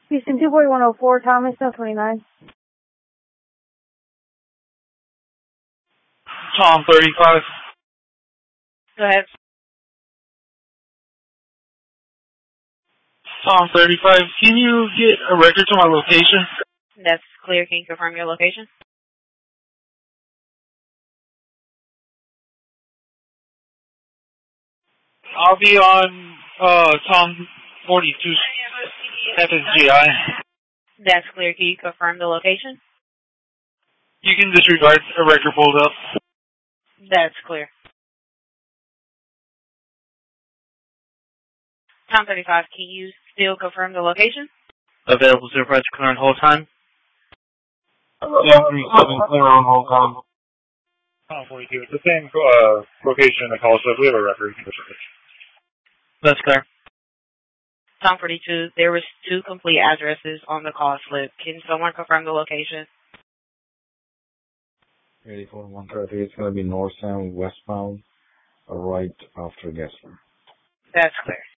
Houston 24104, Thomas, 29. Tom 35. Go ahead. Tom 35. Can you get a record to my location? That's clear. Can you confirm your location? I'll be on Tom 42 FSGI. That's clear. Can you confirm the location? You can disregard a record pulled up. That's clear. Tom 35, can you still confirm the location? Available to approach current hold time. 1037 clear on hold time. Tom 42. It's the same location in the call, so if we have a record. That's clear. Tom 42, there was 2 complete addresses on the call slip. Can someone confirm the location? 84-130, it's going to be northbound, westbound, right after Gessler. That's clear.